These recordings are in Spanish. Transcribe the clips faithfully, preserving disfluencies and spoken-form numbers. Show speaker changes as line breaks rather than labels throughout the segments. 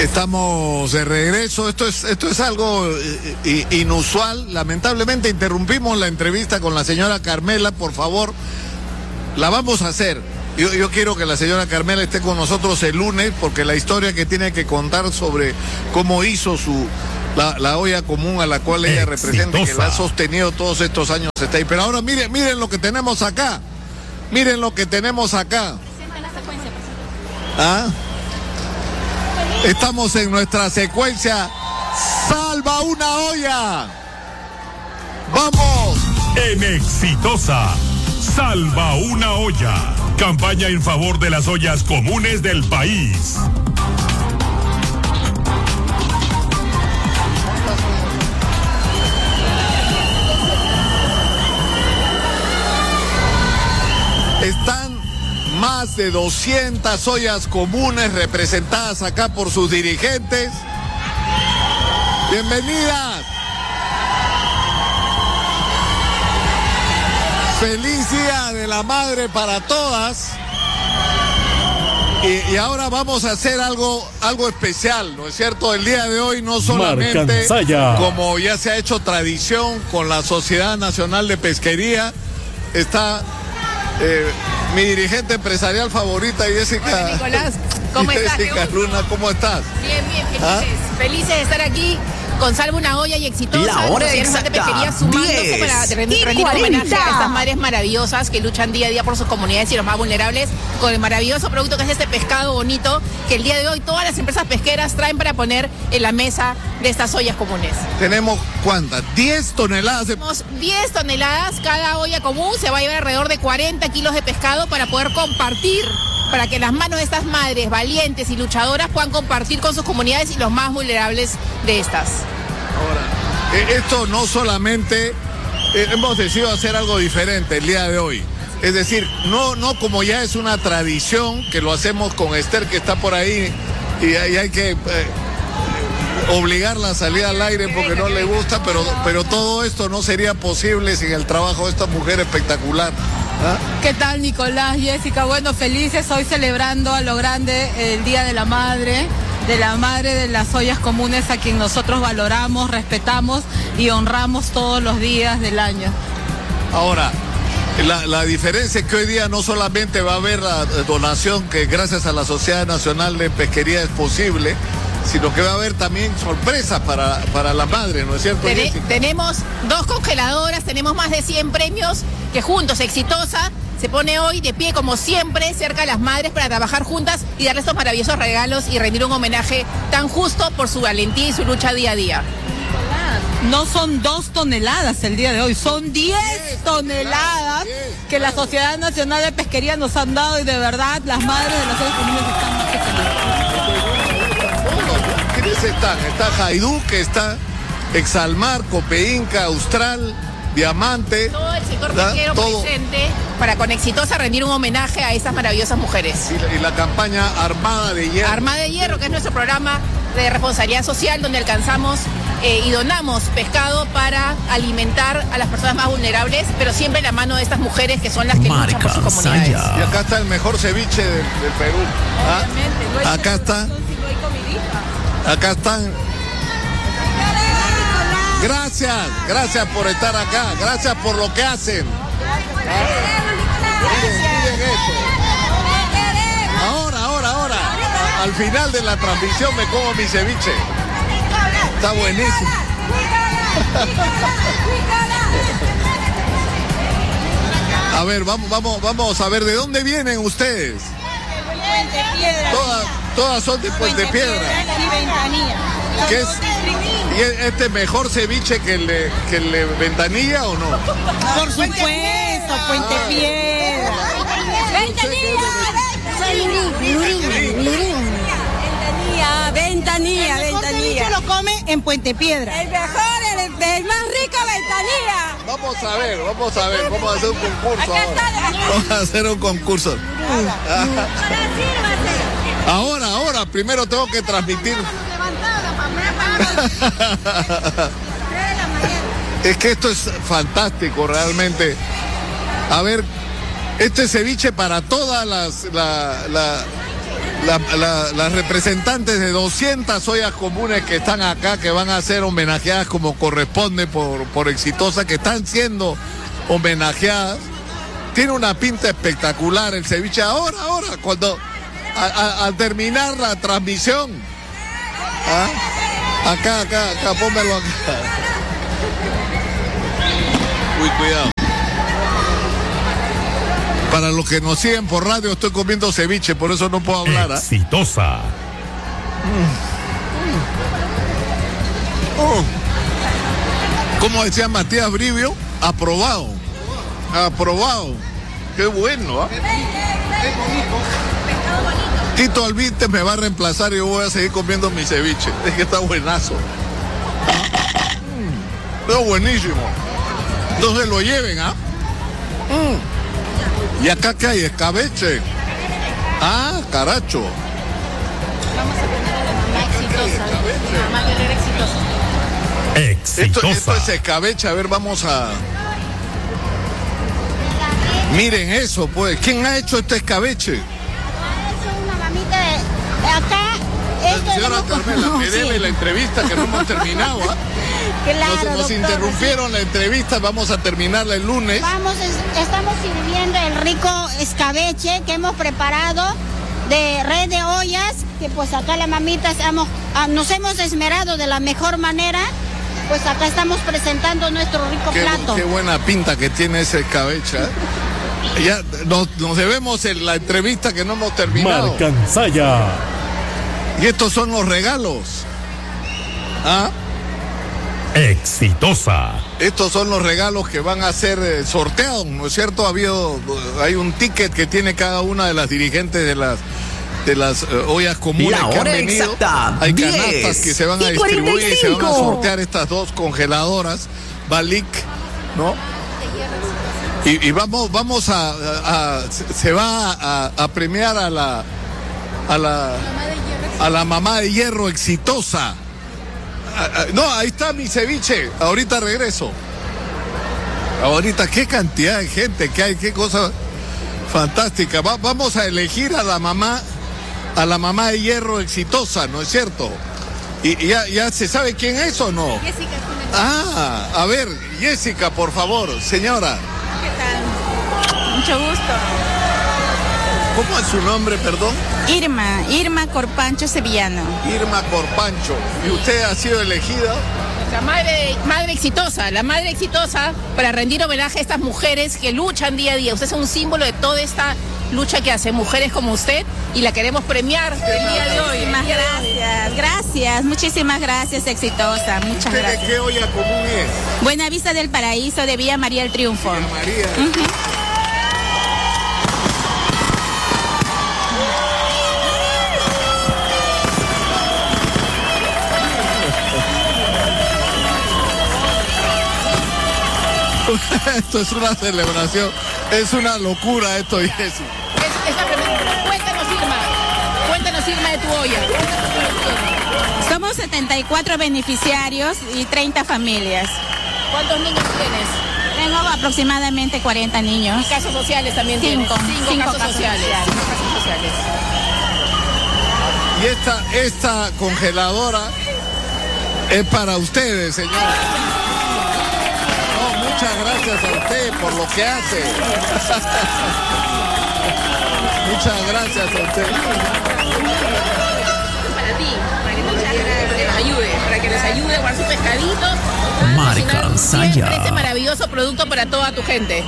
Estamos de regreso. Esto es, esto es algo eh, inusual. Lamentablemente interrumpimos la entrevista con la señora Carmela. Por favor, la vamos a hacer. Yo, yo quiero que la señora Carmela esté con nosotros el lunes, porque la historia que tiene que contar sobre cómo hizo su la, la olla común a la cual ella representa y que la ha sostenido todos estos años está ahí. Pero ahora miren, miren lo que tenemos acá. Miren lo que tenemos acá. ¿Ah? Estamos en nuestra secuencia Salva una olla. ¡Vamos!
En Exitosa, Salva una olla. Campaña en favor de las ollas comunes del país.
Están más de doscientas ollas comunes representadas acá por sus dirigentes. Bienvenidas. Feliz Día de la Madre para todas. Y, y ahora vamos a hacer algo, algo especial, ¿no es cierto? El día de hoy no solamente, como ya se ha hecho tradición con la Sociedad Nacional de Pesquería, está eh, mi dirigente empresarial favorita, Jessica.
Hola, Nicolás, ¿cómo estás?
Jessica Luna, ¿cómo estás?
Bien, bien, felices.
¿Ah?
Felices de estar aquí con Salva una olla y Exitosa.
La hora
de pesquería, sumándose para rendir homenaje a estas madres maravillosas que luchan día a día por sus comunidades y los más vulnerables con el maravilloso producto que es este pescado bonito que el día de hoy todas las empresas pesqueras traen para poner en la mesa de estas ollas comunes.
¿Tenemos cuántas? diez toneladas de...
Tenemos diez toneladas, cada olla común se va a llevar alrededor de cuarenta kilos de pescado para poder compartir, para que las manos de estas madres valientes y luchadoras puedan compartir con sus comunidades y los más vulnerables de estas.
Ahora, eh, esto no solamente, eh, hemos decidido hacer algo diferente el día de hoy. Es decir, no, no como ya es una tradición que lo hacemos con Esther, que está por ahí, y, y hay que eh, obligarla a salir al aire porque no le gusta, pero, pero todo esto no sería posible sin el trabajo de esta mujer espectacular. ¿Ah?
¿Qué tal, Nicolás, Jessica? Bueno, felices hoy celebrando a lo grande el Día de la Madre, de la madre de las ollas comunes, a quien nosotros valoramos, respetamos y honramos todos los días del año.
Ahora, la, la diferencia es que hoy día no solamente va a haber la donación que gracias a la Sociedad Nacional de Pesquería es posible, sino que va a haber también sorpresas para, para la madre, ¿no es cierto?
Ten, tenemos dos congeladoras, tenemos más de cien premios que juntos, Exitosa, se pone hoy de pie como siempre cerca de las madres para trabajar juntas y darles estos maravillosos regalos y rendir un homenaje tan justo por su valentía y su lucha día a día.
No son dos toneladas el día de hoy, son diez toneladas que la Sociedad Nacional de Pesquería nos han dado y de verdad las madres de las ollas comunes están más que felices.
¿Quiénes están? Está Jaidú, que está Exalmar, Copeinca, Austral, Diamante.
Todo el sector pesquero presente para con Exitosa rendir un homenaje a estas maravillosas mujeres.
Y la, y la campaña Armada de Hierro.
Armada de Hierro, que es nuestro programa de responsabilidad social donde alcanzamos eh, y donamos pescado para alimentar a las personas más vulnerables, pero siempre en la mano de estas mujeres que son las que luchan por sus comunidades.
Y acá está el mejor ceviche del, del Perú. ¿Ah?
No
acá está. Acá están. Gracias, gracias por estar acá, gracias por lo que hacen. Miren, miren esto. Ahora, ahora, ahora. Al final de la transmisión me como mi ceviche. Está buenísimo. A ver, vamos, vamos, vamos a ver de dónde vienen ustedes.
Puente Piedra.
Todas, todas son de Puente Piedra.
Y Ventanilla.
¿Qué es? ¿Y este mejor ceviche que el de, que el de Ventanilla o no?
Por supuesto, Puente Piedra.
Ventanilla, ventanilla, ventanilla.
Se lo come en Puente Piedra.
El mejor, el, el más rico, ventanilla.
Vamos a ver, vamos a ver, vamos a hacer un concurso ahora. Vamos a hacer un concurso. Ahora, ahora, primero tengo que transmitir. Es que esto es fantástico realmente. A ver, este ceviche para todas las la, la, la, la, las representantes de doscientas ollas comunes que están acá, que van a ser homenajeadas como corresponde por, por Exitosa, que están siendo homenajeadas. Tiene una pinta espectacular el ceviche. Ahora, ahora, cuando a, a, al terminar la transmisión, ¿ah? acá, acá, acá, pónmelo acá. Uy, cuidado. Para los que nos siguen por radio, estoy comiendo ceviche, por eso no puedo hablar.
Exitosa.
¿eh? Mm. Mm. ¿Cómo decía Matías Brivio? Aprobado. Aprobado. Qué bueno, ¿eh? Tito Alvite me va a reemplazar y yo voy a seguir comiendo mi ceviche. Es que está buenazo. Mm. Está buenísimo. Entonces lo lleven, ¿ah? ¿eh? Mm. ¿Y acá qué hay? Escabeche. Ah, caracho.
Vamos a poner a la mamá exitosa. La mamá guerrera exitosa.
Exitosa.
Esto, esto es escabeche. A ver, vamos a... Miren eso, pues. ¿Quién ha hecho este escabeche?
Es una mamita de acá. Esto
Señora
lo-
Carmela, me debe la entrevista que no hemos terminado, ¿ah?
Claro,
Nos, nos
doctor,
interrumpieron la entrevista, vamos a terminarla el lunes.
Vamos, es- estamos sirviendo el rico escabeche que hemos preparado de red de ollas, que pues acá las mamitas hemos- ah, nos hemos esmerado de la mejor manera, pues acá estamos presentando nuestro rico
Qué,
plato.
qué buena pinta que tiene ese escabeche. ¿eh? Ya nos, nos debemos en la entrevista que no hemos terminado.
Marcansaya.
Y estos son los regalos. ¿Ah?
Exitosa.
Estos son los regalos que van a ser eh, sorteados, ¿no es cierto? Ha habido, hay un ticket que tiene cada una de las dirigentes de las de las eh, ollas comunes
La
que han
hora
venido.
exacta,
Hay
diez
canastas que se van a
y
distribuir y se van a
cuarenta y cinco.
sortear estas dos congeladoras, Balik, ¿no? Y, y vamos, vamos a, a- a- se va a, a premiar a la a la a la mamá de hierro exitosa. Ah, ah, No, ahí está mi ceviche. Ahorita regreso. Ahorita, qué cantidad de gente que hay, qué cosa fantástica. Va- vamos a elegir a la mamá, a la mamá de hierro exitosa, ¿no es cierto? Y, y ya, ya se sabe quién es o no.
Jessica,
Ah, a ver, Jessica, por favor, señora.
¿qué tal? Mucho gusto.
¿Cómo es su nombre, perdón?
Irma, Irma Corpancho Sevillano.
Irma Corpancho. ¿Y usted ha sido elegida?
La madre, madre exitosa, la madre exitosa para rendir homenaje a estas mujeres que luchan día a día. Usted es un símbolo de toda esta lucha que hacen mujeres como usted y la queremos premiar el día de hoy.
Muchísimas gracias, gracias, muchísimas gracias, Exitosa, muchas
¿Usted de
gracias.
qué olla común es?
Buena Vista del Paraíso de Villa María del Triunfo.
María. Esto es una celebración, es una locura esto, Jessy.
Es, es la primera- Cuéntanos, Irma. Cuéntanos, Irma, de tu olla.
Somos setenta y cuatro beneficiarios y treinta familias.
¿Cuántos niños tienes?
Tengo aproximadamente cuarenta niños.
Y casos sociales también
Cinco,
tienes. Cinco,
cinco
casos,
casos
sociales.
sociales.
Cinco casos sociales.
Y esta, esta congeladora es para ustedes, señora. No, muchas gracias a usted por lo que hace. Muchas gracias a usted.
Para ti, para que, para que nos ayude, para que nos ayude a guardar sus pescaditos. a
Marca
cocinar
Saya.
siempre este maravilloso producto para toda tu gente.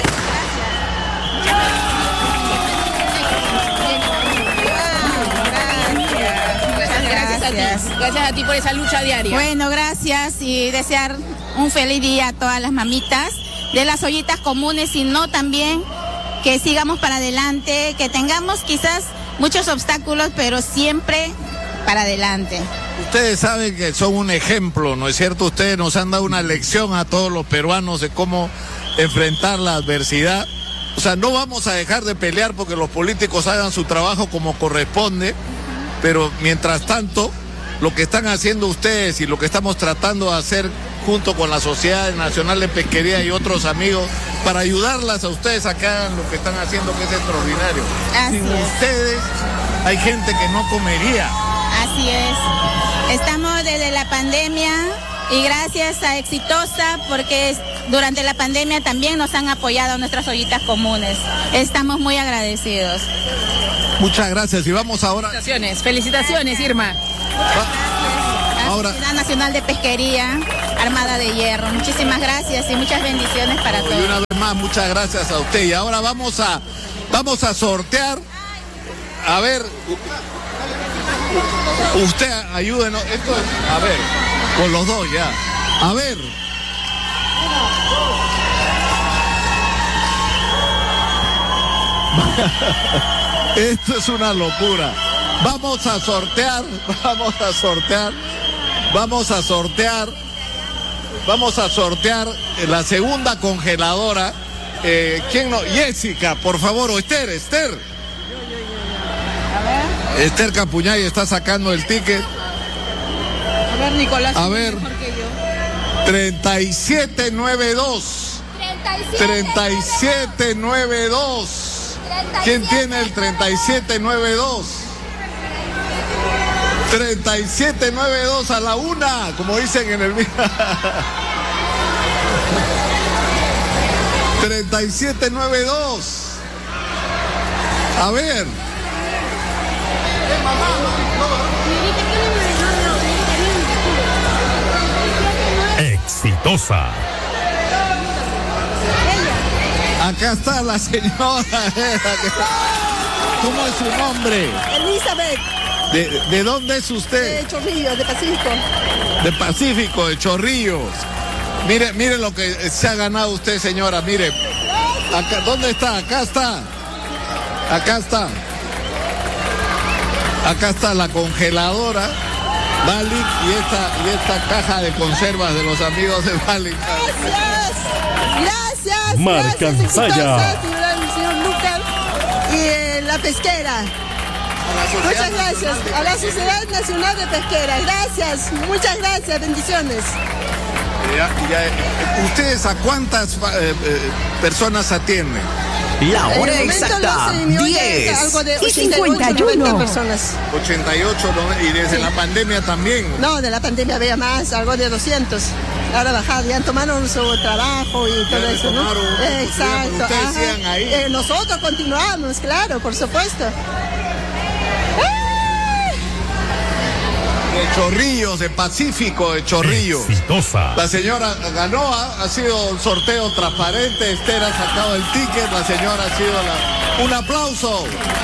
Gracias, gracias a ti. Gracias a ti por esa lucha diaria.
Bueno, gracias y desear un feliz día a todas las mamitas de las ollitas comunes y no también que sigamos para adelante, que tengamos quizás muchos obstáculos, pero siempre para adelante.
Ustedes saben que son un ejemplo, ¿no es cierto? Ustedes nos han dado una lección a todos los peruanos de cómo enfrentar la adversidad. O sea, no vamos a dejar de pelear porque los políticos hagan su trabajo como corresponde, pero mientras tanto, lo que están haciendo ustedes y lo que estamos tratando de hacer junto con la Sociedad Nacional de Pesquería y otros amigos para ayudarlas a ustedes a que hagan lo que están haciendo, que es extraordinario.
Así
Sin
es.
ustedes hay gente que no comería.
Así es. Estamos desde la pandemia y gracias a Exitosa porque durante la pandemia también nos han apoyado nuestras ollitas comunes. Estamos muy agradecidos.
Muchas gracias y vamos ahora.
Felicitaciones, felicitaciones, Irma.
La
Ahora-
Sociedad Nacional de Pesquería, Armada de Hierro. Muchísimas gracias y muchas bendiciones para
Y
todos.
una vez más, muchas gracias a usted. Y ahora vamos a, vamos a sortear. A ver, u- usted ayúdenos. Esto es, a ver, con los dos ya. A ver. Esto es una locura. Vamos a sortear, vamos a sortear, vamos a sortear, vamos a sortear la segunda congeladora. Eh, ¿Quién no? Jessica, por favor, o Esther, Esther.
A ver,
Esther Capuñay está sacando el ticket.
a ver, Nicolás.
A ver.
Mejor que yo.
treinta y siete noventa y dos. treinta y siete noventa y dos. ¿Quién tiene el treinta y siete noventa y dos? treinta y siete noventa y dos a la una, como dicen en el treinta y siete noventa y dos. A ver.
Exitosa.
Acá está la señora. ¿Cómo es su nombre?
Elizabeth,
¿De, de dónde es usted?
de Chorrillos, de Pacífico.
De Pacífico, de Chorrillos. Mire, mire lo que se ha ganado usted, señora, mire. Acá, ¿dónde está? Acá está. Acá está. Acá está la congeladora Balic y esta, y esta caja de conservas de los amigos de Balic.
Gracias, gracias.
Marcan
gracias,
Saya.
Exitosa, señora- señor Lucas y eh, la pesquera. Muchas gracias a la Sociedad Nacional de Pesquera. Gracias, muchas gracias, bendiciones.
Ya- ya, ¿Ustedes a cuántas eh, eh, personas atienden?
La
En
hora
el momento
exacta,
los reuniones,
diez
algo de
y
ochenta y ocho,
cincuenta y
noventa
uno.
personas.
ochenta y ocho, ¿no? Y desde
Sí.
la pandemia también.
No, de la pandemia había más, algo de doscientos. Ahora bajado, ya tomaron su trabajo y todo eso, ¿no?
retomaron un poco su vida,
Exacto.
pero ustedes
ajá.
sigan ahí.
Eh, nosotros continuamos, claro, por supuesto.
De Chorrillos, de Pacífico, de Chorrillos.
Exitosa.
La señora ganó, ha, ha sido un sorteo transparente, Esther ha sacado el ticket, la señora ha sido la... Un aplauso.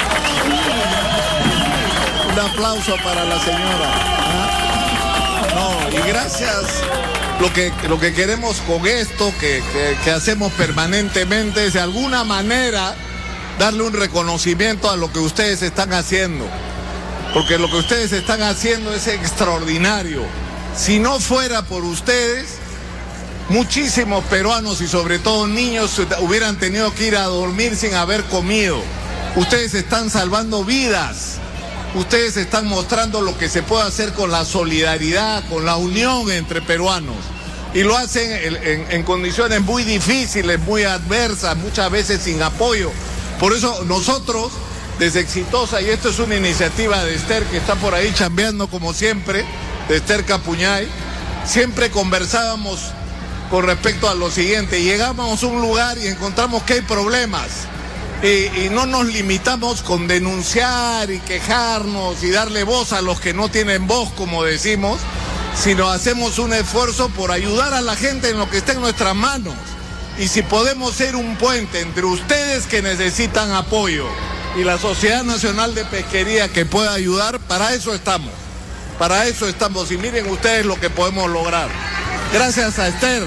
Un aplauso para la señora. ¿Ah? No, y gracias. Lo que, lo que queremos con esto, que, que, que hacemos permanentemente, es de alguna manera darle un reconocimiento a lo que ustedes están haciendo. Porque lo que ustedes están haciendo es extraordinario. Si no fuera por ustedes, muchísimos peruanos y sobre todo niños hubieran tenido que ir a dormir sin haber comido. Ustedes están salvando vidas. Ustedes están mostrando lo que se puede hacer con la solidaridad, con la unión entre peruanos. Y lo hacen en, en- en condiciones muy difíciles, muy adversas, muchas veces sin apoyo. Por eso nosotros, desde Exitosa, y esto es una iniciativa de Esther que está por ahí chambeando como siempre, de Esther Capuñay, siempre conversábamos con respecto a lo siguiente. Llegamos a un lugar y encontramos que hay problemas. Y, y no nos limitamos con denunciar y quejarnos y darle voz a los que no tienen voz, como decimos, sino hacemos un esfuerzo por ayudar a la gente en lo que está en nuestras manos. Y si podemos ser un puente entre ustedes que necesitan apoyo y la Sociedad Nacional de Pesquería que pueda ayudar, para eso estamos. Para eso estamos. Y miren ustedes lo que podemos lograr. Gracias a Esther.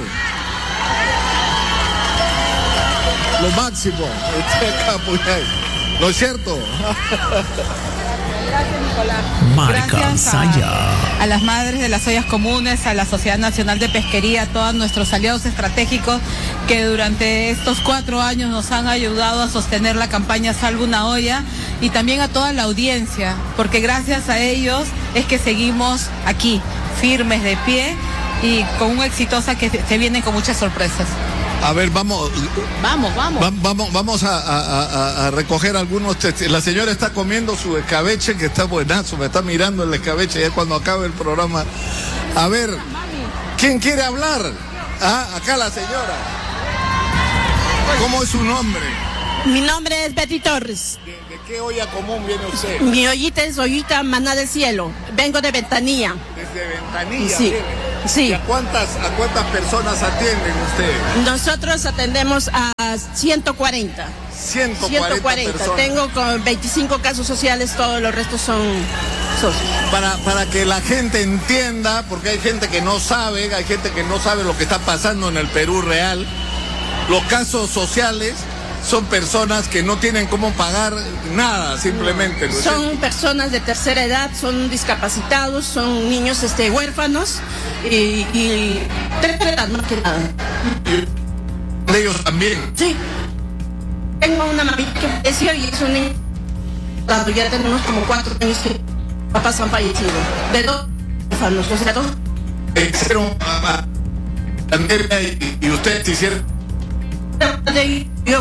Lo máximo. Esther Capuñay. ¿No es cierto?
Gracias, Nicolás.
Marca
Gracias
Saya.
a, a las madres de las ollas comunes, a la Sociedad Nacional de Pesquería, a todos nuestros aliados estratégicos que durante estos cuatro años nos han ayudado a sostener la campaña Salva una olla, y también a toda la audiencia, porque gracias a ellos es que seguimos aquí, firmes de pie y con una Exitosa que se, se viene con muchas sorpresas.
A ver, vamos.
Vamos, vamos.
Va, vamos vamos a, a, a, a recoger algunos. La señora está comiendo su escabeche, que está buenazo, me está mirando el escabeche ya cuando acabe el programa. A ver, ¿quién quiere hablar? Ah, acá la señora. ¿Cómo es su nombre?
Mi nombre es Betty Torres.
¿De, de qué olla común viene usted?
Mi ollita es ollita Maná del Cielo. Vengo de Ventanilla.
Desde Ventanilla.
Sí.
Viene.
Sí.
¿Y a cuántas, a cuántas personas atienden ustedes?
Nosotros atendemos a ciento cuarenta.
ciento cuarenta,
ciento cuarenta.
personas.
Tengo con veinticinco casos sociales, todos los restos son socios.
Para, para que la gente entienda, porque hay gente que no sabe, hay gente que no sabe lo que está pasando en el Perú real. Los casos sociales son personas que no tienen cómo pagar nada, simplemente. ¿no?
Son personas de tercera edad, son discapacitados, son niños este, huérfanos y, y tercera edad más que nada.
De ellos también.
Sí. Tengo una mamita que falleció y es un niño. Ya tenemos como cuatro años que papás han fallecido. De dos huérfanos, o sea, dos.
Hicieron a pandemia y, y ustedes hicieron.
Yo,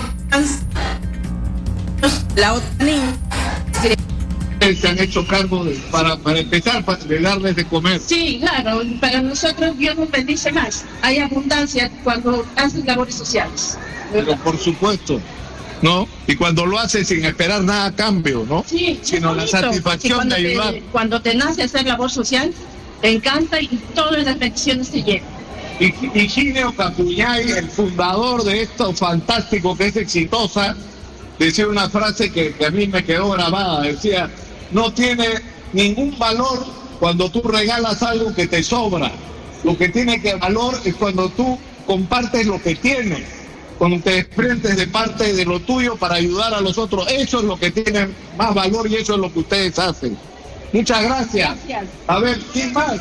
la otra niña.
Se han hecho cargo de, para, para empezar, para de darles de comer.
Sí, claro, para nosotros Dios nos bendice más. Hay abundancia cuando haces labores sociales.
Pero por supuesto, ¿no? Y cuando lo haces sin esperar nada a cambio, ¿no?
Sí,
sino la satisfacción de ayudar.
Te, cuando te nace hacer labor social, te encanta y todas las bendiciones te llegan.
Y Higinio Capuñay, el fundador de esto fantástico que es Exitosa, decía una frase que, que a mí me quedó grabada. Decía, no tiene ningún valor cuando tú regalas algo que te sobra. Lo que tiene que valor es cuando tú compartes lo que tienes, cuando te desprendes de parte de lo tuyo para ayudar a los otros. Eso es lo que tiene más valor y eso es lo que ustedes hacen. Muchas gracias.
Gracias.
A ver, ¿quién más?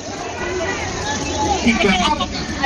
Jicamarca.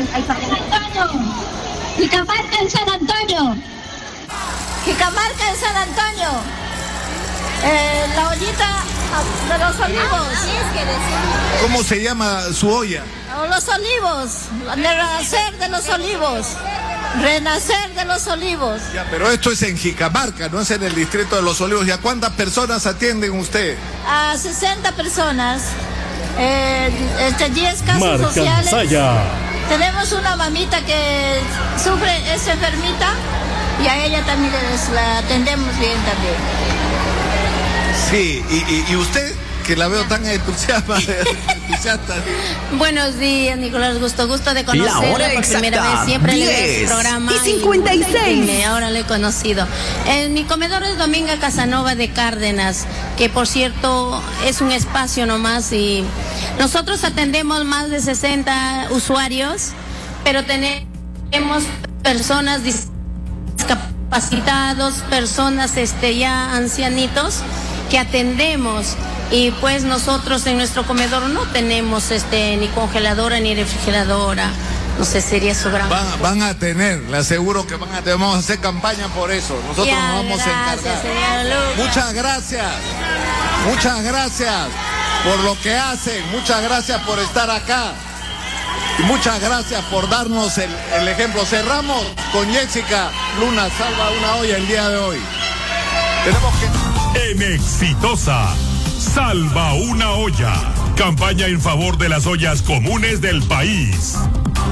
Jicamarca en San Antonio.
Jicamarca en San Antonio. Eh, la ollita de los olivos.
¿Cómo se llama su olla?
Los olivos. Renacer de los olivos. Renacer de los olivos.
Ya, pero esto es en Jicamarca, no es en el distrito de Los Olivos. ¿Y a cuántas personas atienden usted?
A sesenta personas. Eh, este, diez casos
Marca
sociales.
Saya.
Tenemos una mamita que sufre, es enfermita y a ella también les, la atendemos bien también.
Sí, y, y, y usted, que la veo tan entusiasma, entusiasta.
Buenos días, Nicolás, gusto, gusto de conocerla
La hora
por
exacta,
primera vez. Siempre le veo
diez
su programa.
y cincuenta y seis.
Y ahora lo he conocido. En mi comedor es Dominga Casanova de Cárdenas, que por cierto es un espacio nomás y nosotros atendemos más de sesenta usuarios, pero tenemos personas discapacitados, personas este, ya ancianitos que atendemos. Y pues nosotros en nuestro comedor no tenemos este ni congeladora ni refrigeradora. No sé, sería su gran...
Van, van a tener, le aseguro que van a tener, vamos a hacer campaña por eso. Nosotros
Ya,
nos vamos
gracias,
a encargar.
señor Lucas.
Muchas gracias, muchas gracias por lo que hacen, muchas gracias por estar acá. Y muchas gracias por darnos el, el ejemplo. Cerramos con Jessica Luna, salva una olla el día de hoy. Tenemos que...
En Exitosa, salva una olla. Campaña en favor de las ollas comunes del país.